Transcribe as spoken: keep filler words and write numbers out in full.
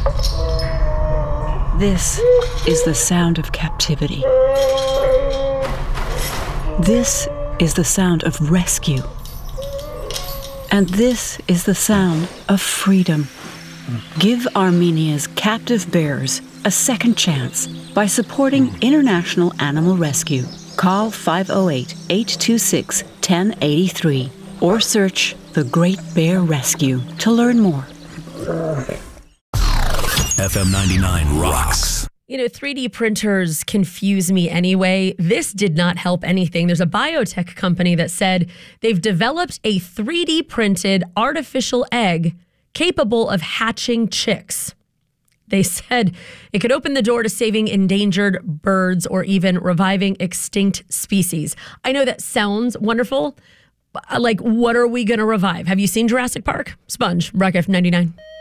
This is the sound of captivity. This is the sound of rescue. And this is the sound of freedom. Give Armenia's captive bears a second chance by supporting International Animal Rescue. Call five oh eight, eight two six, one oh eight three or search The Great Bear Rescue to learn more. F M ninety-nine rocks. You know, three D printers confuse me anyway. This did not help anything. There's a biotech company that said they've developed a three D printed artificial egg capable of hatching chicks. They said it could open the door to saving endangered birds or even reviving extinct species. I know that sounds wonderful. Like, what are we going to revive? Have you seen Jurassic Park? Sponge, Rock F ninety-nine.